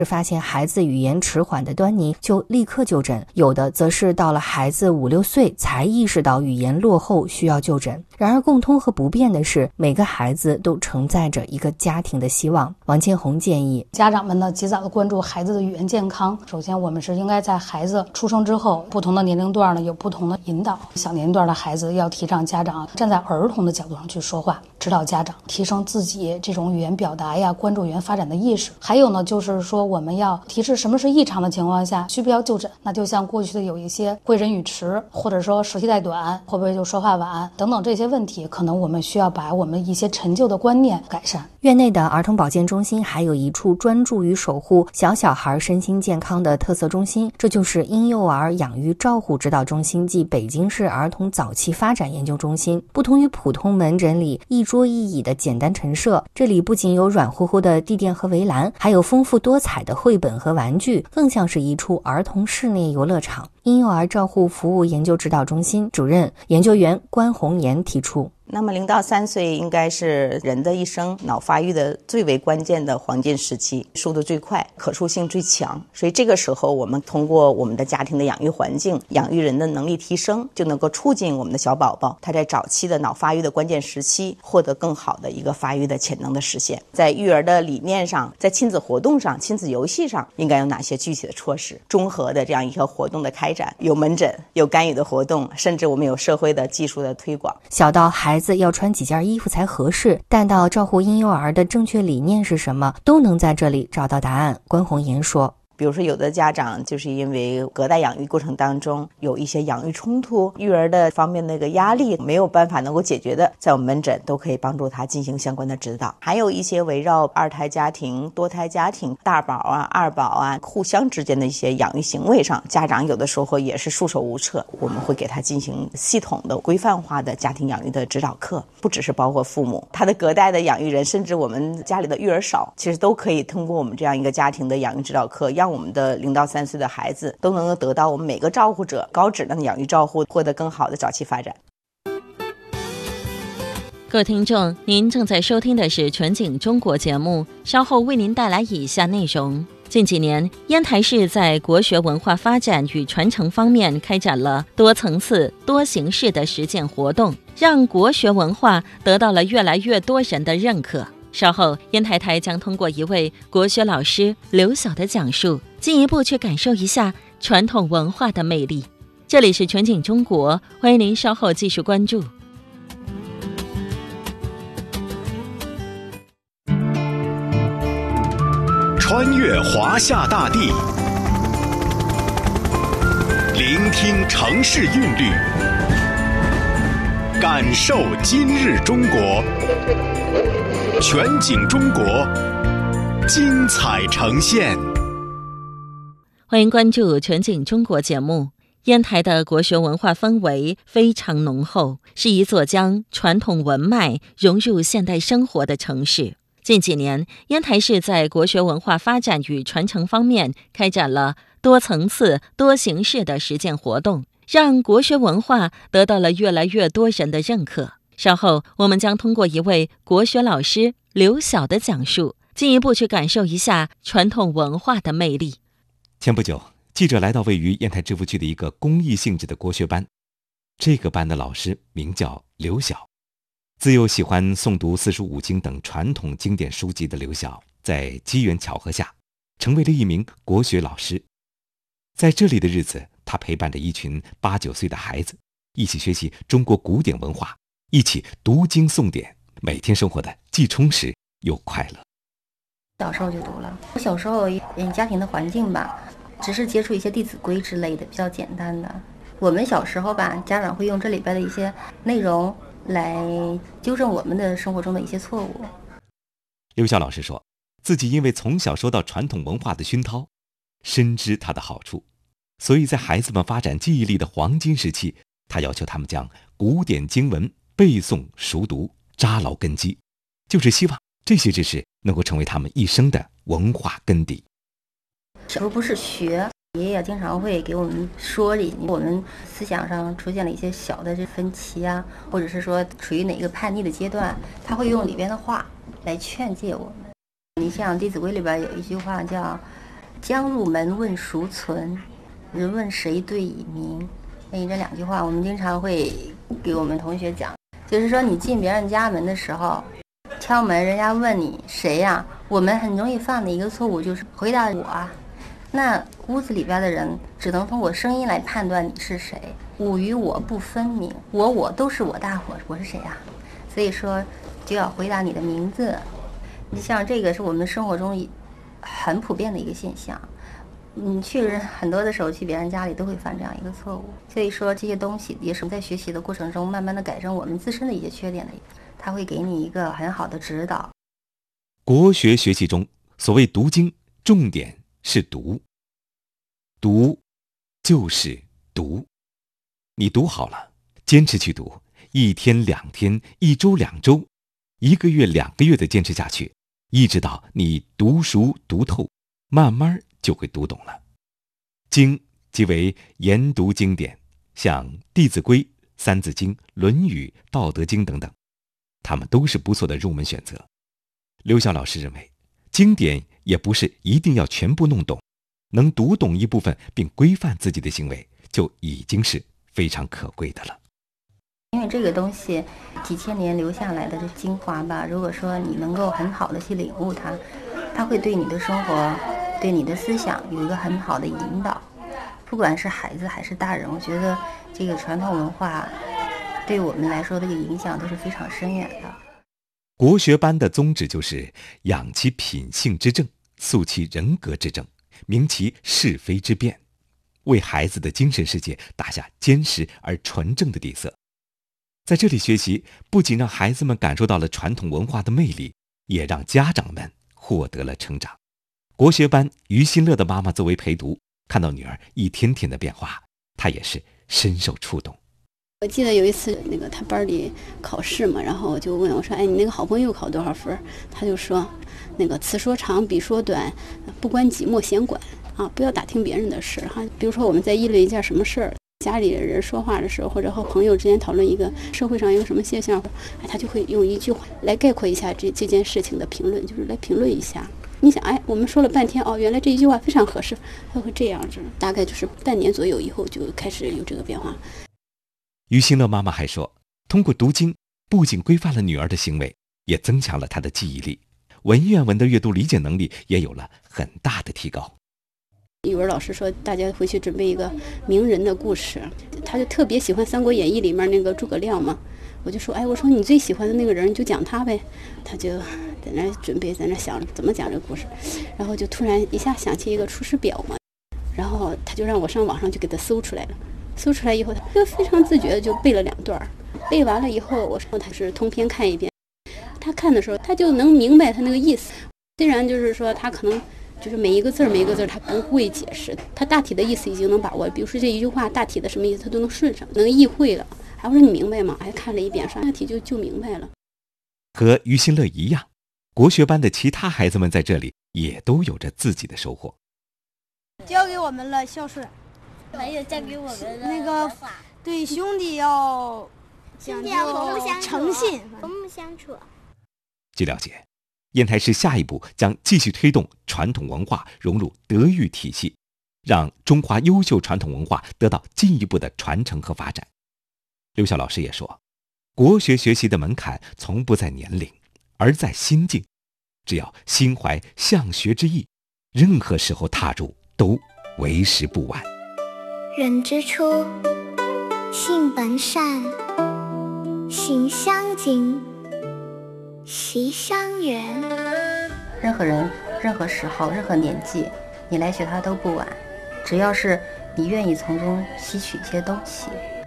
发现孩子语言迟缓的端倪就立刻就诊，有的则是到了孩子5、6岁才意识到语言落后需要就诊。然而共通和不变的是，每个孩子都承载着一个家庭的希望。王建红建议家长们呢，及早的关注孩子的语言健康。首先我们是应该在孩子出生之后，不同的年龄段呢有不同的引导。小年龄段的孩子要提倡家长站在儿童的角度上去说话，指导家长提升自己这种语言表达呀，关注语言发展的意识。还有呢，就是说我们要提示什么是异常的情况下需不要就诊。那就像过去的有一些会人语迟，或者说舌系带短，会不会就说话晚等等这些问题，可能我们需要把我们一些陈旧的观念改善。 院内的儿童保健中心还有一处专注于守护小孩身心健康的特色中心，这就是婴幼儿养育照护指导中心暨北京市儿童早期发展研究中心。不同于普通门诊里一桌一椅的简单陈设，这里不仅有软乎乎的地垫和围栏，还有丰富多彩的绘本和玩具，更像是一处儿童室内游乐场。婴幼儿照护服务研究指导中心主任研究员关红岩提出， 那么0到3岁应该是人的一生脑发育的最为关键的黄金时期，速度最快，可塑性最强。所以这个时候我们通过我们的家庭的养育环境，养育人的能力提升，就能够促进我们的小宝宝他在早期的脑发育的关键时期获得更好的一个发育的潜能的实现。在育儿的理念上，在亲子活动上，亲子游戏上应该有哪些具体的措施，综合的这样一个活动的开展，有门诊，有干预的活动，甚至我们有社会的技术的推广。 小到孩子要穿几件衣服才合适，但到照顾婴幼儿的正确理念是什么，都能在这里找到答案。关红岩说， 比如说有的家长就是因为隔代养育过程当中有一些养育冲突，育儿的方面那个压力没有办法能够解决的，在我们门诊都可以帮助他进行相关的指导。还有一些围绕2胎家庭、多胎家庭、大宝啊、二宝啊互相之间的一些养育行为上，家长有的时候也是束手无策，我们会给他进行系统的规范化的家庭养育的指导课，不只是包括父母，他的隔代的养育人，甚至我们家里的育儿嫂，其实都可以通过我们这样一个家庭的养育指导课，让我们的0到3岁的孩子都能够得到我们每个照顾者高质量的养育照护，获得更好的早期发展。 各位听众，您正在收听的是全景中国节目，稍后为您带来以下内容。近几年，烟台市在国学文化发展与传承方面开展了多层次、多形式的实践活动，让国学文化得到了越来越多人的认可。稍后，烟台台将通过一位国学老师刘晓的讲述，进一步去感受一下传统文化的魅力。这里是全景中国，欢迎您稍后继续关注。 穿越华夏大地，聆听城市韵律，感受今日中国。全景中国，精彩呈现。 欢迎关注全景中国节目。烟台的国学文化氛围非常浓厚，是一座将传统文脉融入现代生活的城市。近几年，烟台市在国学文化发展与传承方面开展了多层次、多形式的实践活动，让国学文化得到了越来越多人的认可。稍后，我们将通过一位国学老师刘晓的讲述，进一步去感受一下传统文化的魅力。 前不久，记者来到位于烟台芝罘区的一个公益性质的国学班，这个班的老师名叫刘晓。自幼喜欢诵读四书五经等传统经典书籍的刘晓，在机缘巧合下成为了一名国学老师。在这里的日子，他陪伴着一群8、9岁的孩子，一起学习中国古典文化，一起读经诵典，每天生活的既充实又快乐。 小时候就读了，我小时候家庭的环境吧，只是接触一些《弟子规》之类的比较简单的。我们小时候吧，家长会用这里边的一些内容来纠正我们的生活中的一些错误。 刘晓老师说，自己因为从小受到传统文化的熏陶，深知它的好处，所以在孩子们发展记忆力的黄金时期，他要求他们将古典经文背诵熟读，扎牢根基，就是希望这些知识能够成为他们一生的文化根底。 小时候不是学，爷爷经常会给我们说我们思想上出现了一些小的分歧啊，或者是说处于哪个叛逆的阶段，他会用里边的话来劝诫我们。你像《弟子规》里边有一句话叫将入门问孰存，人问谁对以明。这2句话我们经常会给我们同学讲，就是说你进别人家门的时候，敲门人家问你谁呀，我们很容易犯的一个错误就是回答我啊。那屋子里边的人只能通过声音来判断你是谁，我与我不分明，我都是我大伙，我是谁呀？所以说就要回答你的名字。像这个是我们生活中很普遍的一个现象，你去很多的时候去别人家里都会犯这样一个错误。所以说这些东西也是在学习的过程中慢慢的改正我们自身的一些缺点的，它会给你一个很好的指导。 国学学习中，所谓读经，重点是读，读就是读。你读好了，坚持去读，1天2天，1周2周，1个月2个月的坚持下去，一直到你读熟读透，慢慢就会读懂了。经即为研读经典，像《弟子规》《三字经》《论语》《道德经》等等，它们都是不错的入门选择。刘晓老师认为，经典也不是一定要全部弄懂，能读懂一部分并规范自己的行为，就已经是非常可贵的了。 因为这个东西几千年留下来的这精华吧，如果说你能够很好的去领悟它，它会对你的生活对你的思想有一个很好的引导。不管是孩子还是大人，我觉得这个传统文化对我们来说这个影响都是非常深远的。 国学班的宗旨就是养其品性之正，塑其人格之正，明其是非之辨，为孩子的精神世界打下坚实而纯正的底色。在这里学习，不仅让孩子们感受到了传统文化的魅力，也让家长们获得了成长。国学班于新乐的妈妈作为陪读，看到女儿一天天的变化，她也是深受触动。 我记得有一次他班里考试嘛，然后我就问我说，你那个好朋友考多少分？他就说，此说长彼说短，不关己莫闲管啊，不要打听别人的事哈。比如说我们在议论一件什么事儿，家里人说话的时候，或者和朋友之间讨论一个社会上一个什么现象，他就会用一句话来概括一下这件事情的评论，就是来评论一下。你想，我们说了半天，原来这一句话非常合适，他会这样子。大概就是半年左右以后就开始有这个变化。 于新乐妈妈还说，通过读经，不仅规范了女儿的行为，也增强了她的记忆力，文言文的阅读理解能力也有了很大的提高。 语文老师说，大家回去准备一个名人的故事，他就特别喜欢《三国演义》里面那个诸葛亮嘛。我就说，我说你最喜欢的那个人，你就讲他呗。他就在那准备，在那想怎么讲这个故事，然后就突然一下想起一个《出师表》嘛，然后他就让我上网上就给他搜出来了。搜出来以后，他就非常自觉的就背了2段，背完了以后，我说他是通篇看一遍。他看的时候，他就能明白他那个意思。虽然就是说他可能就是每一个字他不会解释，他大体的意思已经能把握。比如说这一句话大体的什么意思，他都能顺上，能意会了。还我说你明白吗？还看了一遍，上大体就明白了。 和于新乐一样，国学班的其他孩子们在这里也都有着自己的收获。 教给我们了孝顺。 还有教给我们那个对兄弟要讲究诚信， 和睦相处。 据了解，烟台市下一步将继续推动传统文化融入德育体系，让中华优秀传统文化得到进一步的传承和发展。刘晓老师也说，国学学习的门槛从不在年龄，而在心境。只要心怀向学之意，任何时候踏入都为时不晚。 人之初，性本善，性相近，习相远。 任何人、任何时候、任何年纪，你来学它都不晚，只要是你愿意从中吸取一些东西。